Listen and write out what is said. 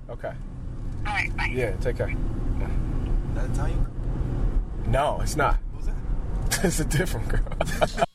Okay. All right, bye. Yeah, take care. That Italian girl? No, it's not. Who's that? It's a different girl.